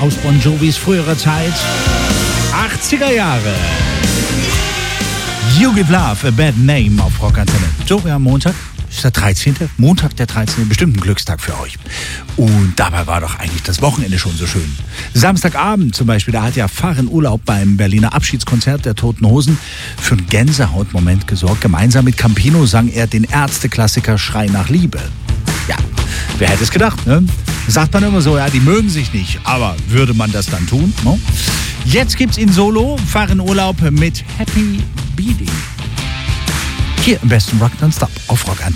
aus Bon Jovis früherer Zeit. 80er Jahre. You Give Love a Bad Name auf Rockantenne. So, wir haben Montag. Ist der 13. Montag der 13. Bestimmt ein Glückstag für euch. Und dabei war doch eigentlich das Wochenende schon so schön. Samstagabend zum Beispiel, da hat ja Farin Urlaub beim Berliner Abschiedskonzert der Toten Hosen für einen Gänsehautmoment gesorgt. Gemeinsam mit Campino sang er den Ärzte-Klassiker Schrei nach Liebe. Ja, wer hätte es gedacht, ne? Sagt man immer so, ja, die mögen sich nicht, aber würde man das dann tun? No? Jetzt gibt's in Solo Farin Urlaub mit Happy Beating. Hier im besten Rock Nonstop auf Rockantenne.